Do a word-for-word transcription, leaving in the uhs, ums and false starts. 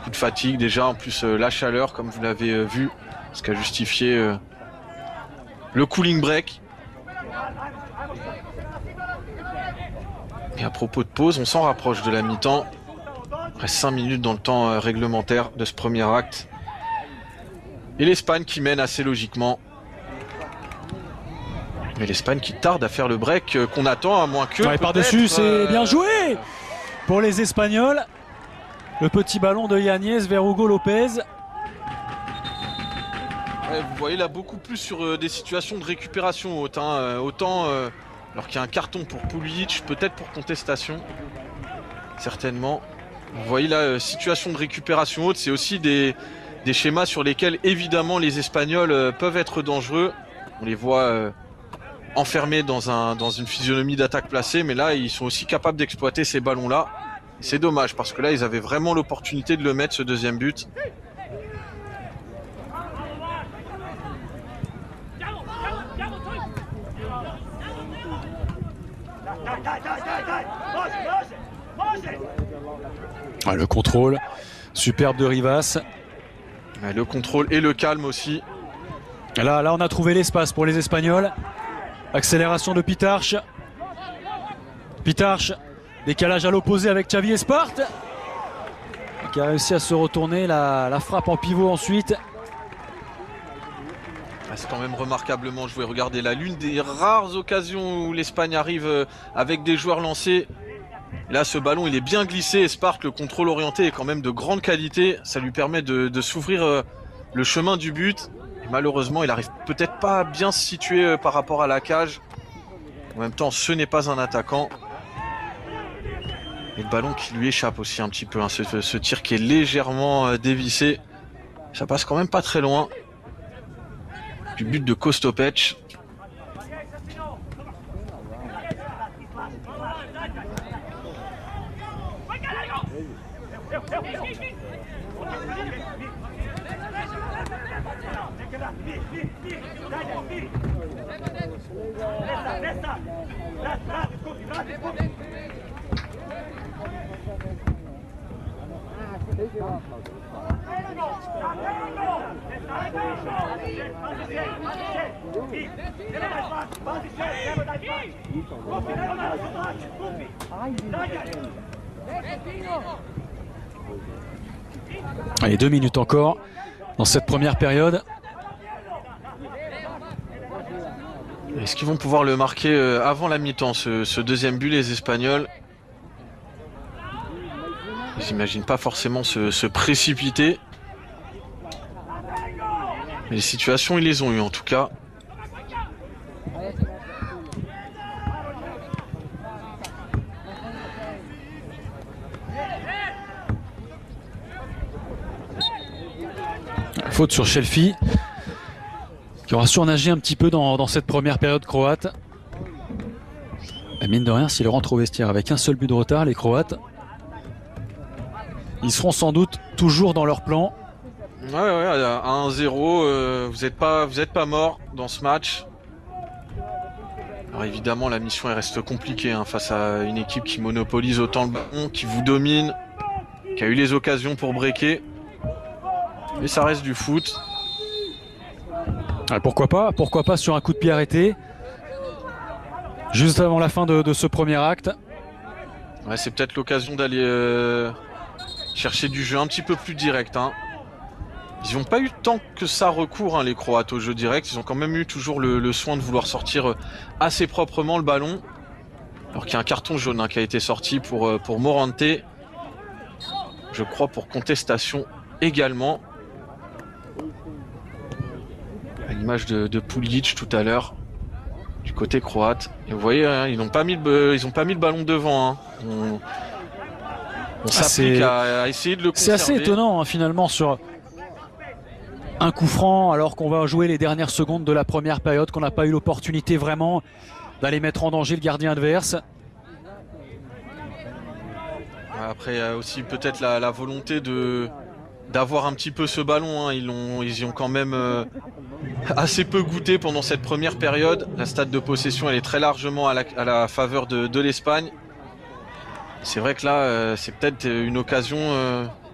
beaucoup de fatigue déjà, en plus euh, la chaleur comme vous l'avez euh, vu, ce qui a justifié euh, le cooling break. Et à propos de pause, on s'en rapproche de la mi-temps. Il reste cinq minutes dans le temps euh, réglementaire de ce premier acte. Et l'Espagne qui mène assez logiquement. Mais l'Espagne qui tarde à faire le break euh, qu'on attend, à moins que... Ouais, par-dessus, c'est euh... bien joué pour les Espagnols. Le petit ballon de Yañez vers Hugo Lopez. Ouais, vous voyez là beaucoup plus sur euh, des situations de récupération haute. Hein, euh, autant, euh, alors qu'il y a un carton pour Puljic, peut-être pour contestation. Certainement. Vous voyez là, euh, situation de récupération haute, c'est aussi des, des schémas sur lesquels évidemment les Espagnols euh, peuvent être dangereux. On les voit... Euh, enfermés dans, un, dans une physionomie d'attaque placée, mais là ils sont aussi capables d'exploiter ces ballons là. C'est dommage parce que là ils avaient vraiment l'opportunité de le mettre, ce deuxième but. Ah, le contrôle superbe de Rivas. Ouais, le contrôle et le calme aussi. Là, là on a trouvé l'espace pour les Espagnols. Accélération de Pitarch. Pitarch, décalage à l'opposé avec Xavi Espart, qui a réussi à se retourner, la, la frappe en pivot ensuite. Ah, c'est quand même remarquablement joué. Regardez là, l'une des rares occasions où l'Espagne arrive avec des joueurs lancés. Là, ce ballon, il est bien glissé. Espart, le contrôle orienté est quand même de grande qualité. Ça lui permet de, de s'ouvrir le chemin du but. Et malheureusement, il arrive peut-être pas à bien se situer par rapport à la cage. En même temps, ce n'est pas un attaquant. Et le ballon qui lui échappe aussi un petit peu. Hein. Ce, ce tir qui est légèrement dévissé. Ça passe quand même pas très loin du but de Kostopec. Allez, deux minutes encore dans cette première période. Est-ce qu'ils vont pouvoir le marquer avant la mi-temps, ce, ce deuxième but, les Espagnols? Ils n'imaginent pas forcément se, se précipiter. Mais les situations, ils les ont eues en tout cas. Faute sur Shelfi, qui aura surnagé un petit peu dans, dans cette première période croate. Et mine de rien, s'ils rentrent au vestiaire avec un seul but de retard, les Croates, ils seront sans doute toujours dans leur plan. Ouais, ouais, à un zéro, euh, vous n'êtes pas, vous êtes pas mort dans ce match. Alors évidemment, la mission elle reste compliquée hein, face à une équipe qui monopolise autant le ballon, qui vous domine, qui a eu les occasions pour breaker. Mais ça reste du foot. Alors pourquoi pas, pourquoi pas sur un coup de pied arrêté, juste avant la fin de, de ce premier acte. Ouais, c'est peut-être l'occasion d'aller euh, chercher du jeu un petit peu plus direct. Hein. Ils n'ont pas eu tant que ça recours, hein, les Croates, au jeu direct. Ils ont quand même eu toujours le, le soin de vouloir sortir assez proprement le ballon. Alors qu'il y a un carton jaune hein, qui a été sorti pour, pour Morante. Je crois pour contestation également. À l'image de, de Puljic tout à l'heure, du côté croate. Et vous voyez, hein, ils n'ont pas mis le, ils ont pas mis le ballon devant. Hein. On, on ah, s'applique à, à essayer de le conserver. C'est assez étonnant hein, finalement sur un coup franc alors qu'on va jouer les dernières secondes de la première période, qu'on n'a pas eu l'opportunité vraiment d'aller mettre en danger le gardien adverse. Après, il y a aussi peut-être la, la volonté de d'avoir un petit peu ce ballon. Hein. Ils, ont, ils y ont quand même euh, assez peu goûté pendant cette première période. La stade de possession, elle est très largement à la, à la faveur de, de l'Espagne. C'est vrai que là, euh, c'est peut-être une occasion euh,